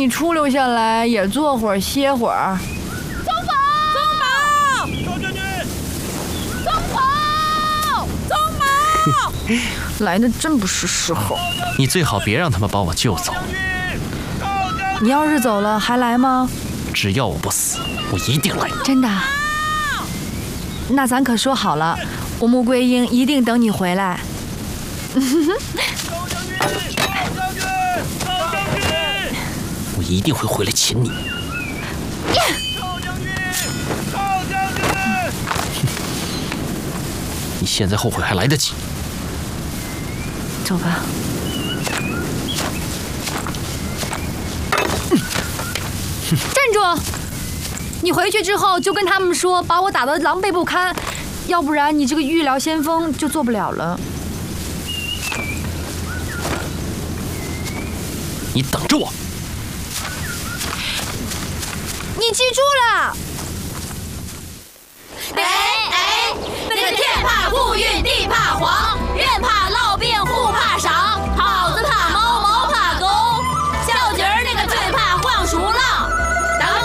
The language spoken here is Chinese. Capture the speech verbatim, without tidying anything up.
你出溜下来也坐会儿歇会儿。 宗保，宗保， 赵将军， 宗保，宗保， 来的真不是时候。 你最好别让他们把我救走。 你要是走了还来吗？ 只要我不死，我一定来。 真的？那咱可说好了，我穆桂英一定等你回来。 我一定会回来擒你。 赵将军，赵将军！ 你现在后悔还来得及。 走吧。站住！你回去之后就跟他们说，把我打得狼狈不堪，要不然你这个御疗先锋就做不了了。 你等着我！ 你记住了。